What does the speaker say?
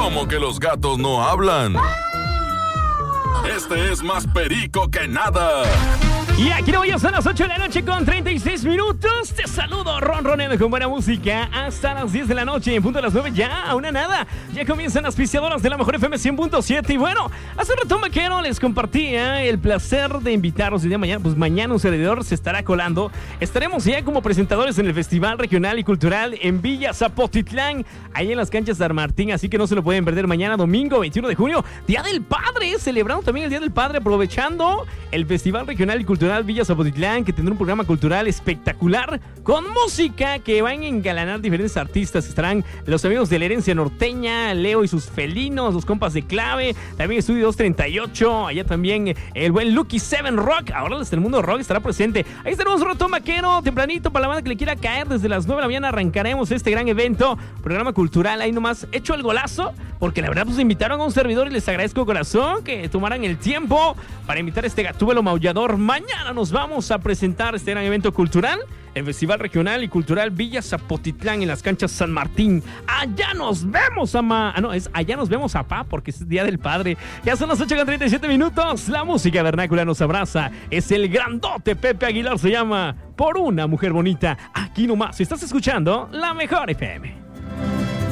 ¿Cómo que los gatos no hablan? Este es más perico que nada. Y aquí no vayas a las 8 de la noche con 36 minutos. Te saludo ronroneando con buena música hasta las 10 de la noche. En punto de las 9 ya, a una nada. Ya comienzan las pisteadoras de la mejor FM 100.7. Y bueno, hace un rato vaquero les compartía el placer de invitarlos el día de mañana. Pues mañana un servidor se estará colando. Estaremos ya como presentadores en el Festival Regional y Cultural en Villa Zapotitlán, ahí en las canchas de San Martín. Así que no se lo pueden perder mañana, domingo 21 de junio. Día del Padre, celebrando también el Día del Padre, aprovechando el Festival Regional y Cultural Villa Zapotitlán, que tendrá un programa cultural espectacular con música que van a engalanar diferentes artistas. Estarán los amigos de la herencia norteña, Leo y sus felinos, los compas de Clave, también Estudio 238, allá también el buen Lucky 7 Rock. Ahora desde el mundo rock estará presente. Ahí estaremos un ratón vaquero, tempranito, para la banda que le quiera caer. Desde las 9 de la mañana arrancaremos este gran evento, programa cultural. Ahí nomás hecho el golazo, porque la verdad pues invitaron a un servidor y les agradezco de corazón que tomaran el tiempo para invitar a este gatúbelo maullador. Mañana nos vamos a presentar este gran evento cultural, el Festival Regional y Cultural Villa Zapotitlán en las canchas San Martín. Allá nos vemos, allá nos vemos, apá, porque es Día del Padre. Ya son las 8:37 minutos. La música vernácula nos abraza. Es el grandote Pepe Aguilar, se llama Por una Mujer Bonita. Aquí nomás, estás escuchando La Mejor FM.